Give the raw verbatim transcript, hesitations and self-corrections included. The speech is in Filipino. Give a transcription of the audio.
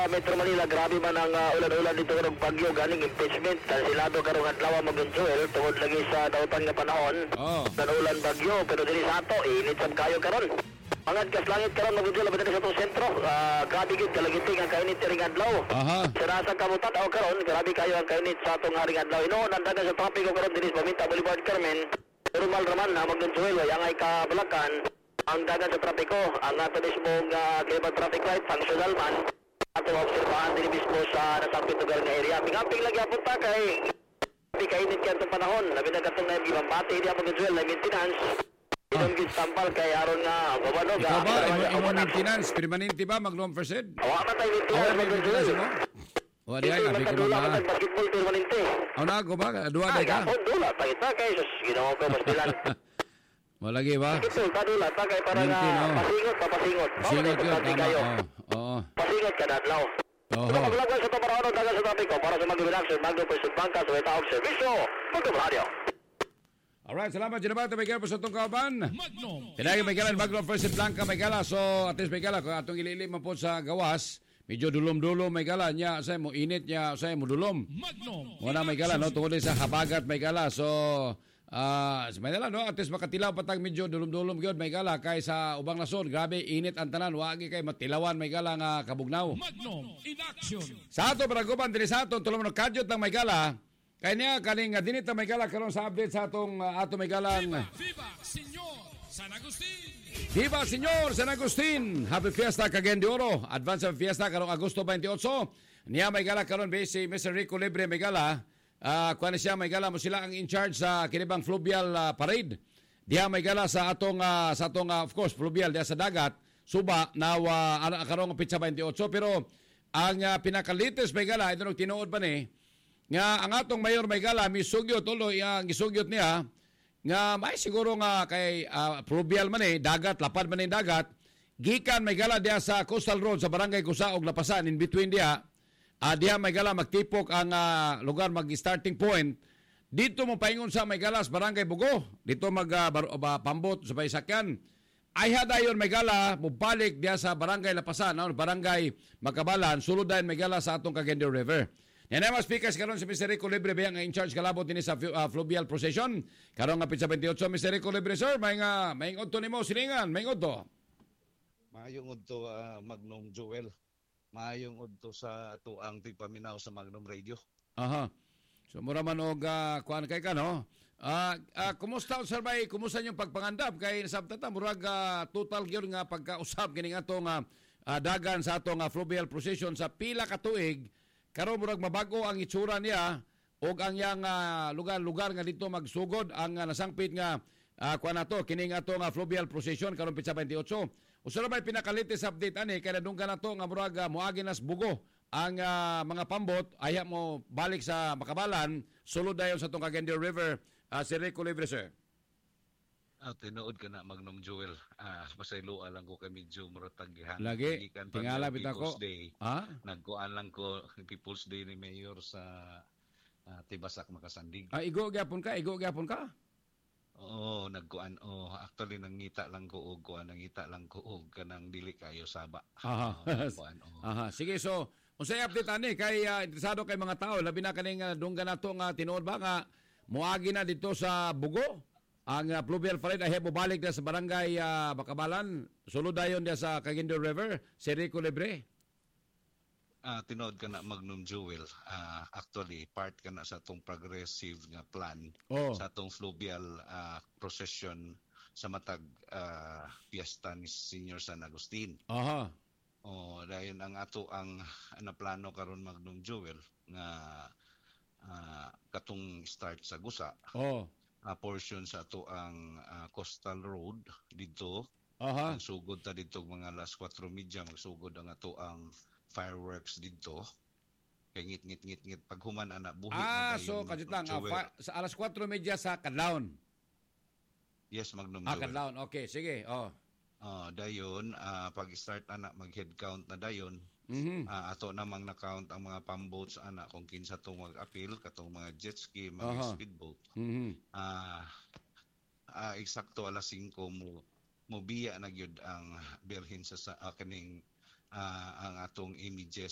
Metro Manila, grabe man ang uh, ulan-ulan dito karong bagyo ganing impeachment kansilado karong adlaw mag-Joel tungod lagi sa dautan nga panahon. Oh. Ulan bagyo pero dili sa ato init sab kayo karon. Angad kas langit karon mag-Joel labad sa atong sentro. Uh, grabe gid kalagiting ang kainit ring adlaw. Aha. Sa sa kabutat aw karon grabe kayo ang kainit sa atong haring adlaw. Ino nandagan sa traffic ko karon dinis Paminta Boulevard Carmen. Normal raman na mag-Joel way angay ka Bulacan. Ang dagan sa trapiko ang ato mismong uh, cable traffic light functional man. Ato obserbahan din mismo sa nasampit lugar nga area. Pingamping lagi apon ta kay di kainit ka itong panahon. Labi na katong na yung bambate, hindi ako nag-duel na maintenance. Inong gistampal kay aron nga gumano. Ikaw ba? Imo, imo maintenance? Permanente ba? Mag-loan percent? Awa man tayo maintenance. Awa may maintenance mo? O, di ay, abi ko Dula mga... ka basketball permanente. Aw na, go ba? Dua Ay, na ka? gapon, dula. Pakita kay sus. Ginawa ko mas bilan. Malagi ba? Basketball, padula. Kay para nga Maintenance. pasingot, papasingot. Singot yun, tama. kayo. Oo, oo. Pasingot ka nadlaw. Oho. Kung maglagay sa taparano, dagan sa trapiko para sa mag-relaxer, mag-present banka sa wetaog servisyo. Magkabradio. Alright, salamat. Ginabata, may gala po sa itong kauban. Tinagin may gala, Magnum First and Blanca may gala. So, at least may gala, kung atong ilili man po sa gawas, medyo dulom-dulom may gala niya, say mo init niya, say mo dulom. Muna may gala, no? Tungkol din sa habagat may gala. So, ah, uh, may gala, no? At least makatilaw patag medyo dulom-dulom gyud may gala kay sa ubang nason. Grabe, init ang tanan. Wagi kay matilawan may gala nga kabugnaw. Magnum in action. Sa ato, paragupan din sa ato, tulong mo kadyot ng may gala. Kaya niya, kaning uh, dinit na may gala, karon sa update sa atong uh, ato may galang. Viva, viva, Senyor San Agustin. Viva, Senyor San Agustin. Happy Fiesta, Cagayan de Oro. Advance of Fiesta, karong Agosto twenty-eight. Niya may gala karon ba si Mister Rico Libre may gala. Uh, kuha siya may gala mo sila ang in charge sa kinibang fluvial uh, parade. Diha may gala sa atong, uh, sa atong uh, of course, fluvial diha sa dagat. Suba, na uh, karong Pitsa twenty-eight. Pero ang uh, pinakalites may gala, ito nung tinuod pa ni, nga ang atong mayor may gala, misugyot, tuloy ang isugyot niya, nga may siguro nga kay uh, fluvial man eh, dagat, lapad man eh dagat, gikan may gala diha sa Coastal Road sa Barangay Kusaog Lapasan, in between diha, uh, diha may gala magtipok ang uh, lugar mag-starting point, dito mo paingon sa may galas Barangay Bugo, dito mag uh, bar, uh, pambot sa paisakyan, ay hadayon may gala, mubalik diha sa Barangay Lapasan, no? Barangay Magkabalan, sulod dayon may gala sa atong Cagayan de Oro River. Yan ay mga speakers karon si Mister Rico Libre bayang in charge kalabot din sa uh, fluvial procession. Karon nga Pitsa twenty-eight, Mister Rico Libre sir, may nga may ngudto nimo silingan, may ngudto. Maayong udto uh, Magnum Joel. Maayong udto sa tuang tigpaminaw sa Magnum Radio. Aha. So mura man og uh, kuan kay ka no. Ah, uh, uh, kumusta sir bay? Kumusta yung pagpangandap kay sabtata murag uh, total gyud nga pagkausap kining atong uh, uh, dagan sa atong uh, fluvial procession sa pila ka tuig. Karon murag mabago ang itsura niya og ang yang uh, lugar-lugar nga dito magsugod ang uh, nasangpit nga uh, kuan nato kining ato nga fluvial procession karon Pitsa twenty-eight. Usa na may pinakalitis update ani kay nadunggan nato nga murag uh, moagi nas bugo ang uh, mga pambot aya mo balik sa Makabalan sulod dayon sa tong Cagayan de Oro River. Uh, si Rico Libre sir. Ah, tinuod ka na Magnum Joel. Ah, pasaylo lang ko kay medyo muratag gihan. Lagi tingala bit ako. Ha? Nagkuan lang ko People's Day ni Mayor sa uh, Tibasak Makasandig. Ah, igo gyapon ka, igo gyapon ka. Oo, nagkuan. Oh, actually nangita lang ko og kuan, nangita lang ko og kanang dili kayo saba. Aha. Uh, kuan, oh. Aha, sige so unsay update ani kay uh, interesado kay mga tao labi na kaning uh, dunggan nato nga tinuod ba nga moagi na dito sa Bugo. Ang uh, fluvial parade ay balik na sa Barangay uh, Makabalan. Sulod dayon dia sa Cagayan de Oro River. Si Rico Libre. Uh, tinood ka na Magnum Joel. Uh, actually, part ka na sa itong progressive nga plan oh. sa itong fluvial uh, procession sa matag uh, fiesta ni Senyor San Agustin. Aha. Oh, dahil ang ato ang naplano karon Magnum Joel nga uh, katong start sa Gusa. Oh. Uh, portion sa ato ang uh, Coastal Road dito. Aha. Ang sugod ta dito mga alas four media magsugod ang ato ang fireworks dito. Kay ngit ngit ngit ngit pag human ana buhi ah, na so kadit lang uh, fa- sa alas four media sa Kadlawon. Yes, Magnum ah, Joel. Kadlawon. Okay, sige. Oh. Uh, dayon uh, pag-start ana mag-head count na dayon. Mm-hmm. Uh, ato namang na-count ang mga pamboats ana kung kinsa tong mag-appeal katong mga jet ski, mga uh-huh. speedboat. Mhm. Ah uh, uh, eksakto alas singko mo mobiya na gyud ang Berhin sa uh, kaning uh, ang atong images